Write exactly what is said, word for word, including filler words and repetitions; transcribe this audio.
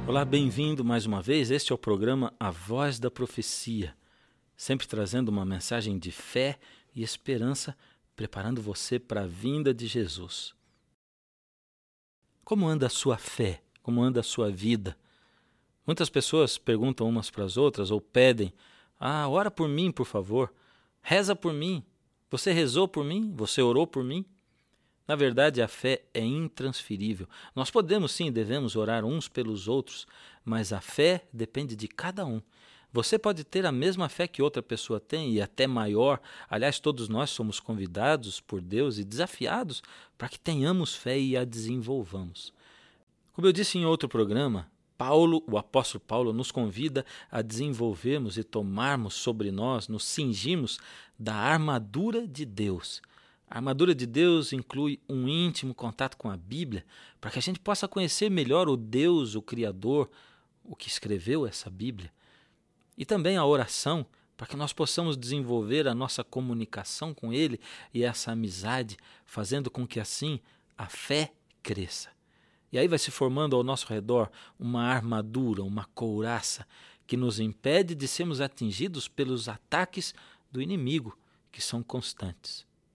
Olá, bem-vindo mais uma vez. Este é o programa A Voz da Profecia, sempre trazendo uma mensagem de fé e esperança, preparando você para a vinda de Jesus. Como anda a sua fé? Como anda a sua vida? Muitas pessoas perguntam umas para as outras ou pedem: Ah, ora por mim, por favor. Reza por mim. Você rezou por mim? Você orou por mim? Na verdade, a fé é intransferível. Nós podemos sim, devemos orar uns pelos outros, mas a fé depende de cada um. Você pode ter a mesma fé que outra pessoa tem e até maior. Aliás, todos nós somos convidados por Deus e desafiados para que tenhamos fé e a desenvolvamos. Como eu disse em outro programa, Paulo, o apóstolo Paulo, nos convida a desenvolvermos e tomarmos sobre nós, nos cingirmos da armadura de Deus. A armadura de Deus inclui um íntimo contato com a Bíblia, para que a gente possa conhecer melhor o Deus, o Criador, o que escreveu essa Bíblia. E também a oração, para que nós possamos desenvolver a nossa comunicação com Ele e essa amizade, fazendo com que assim a fé cresça. E aí vai se formando ao nosso redor uma armadura, uma couraça, que nos impede de sermos atingidos pelos ataques do inimigo, que são constantes.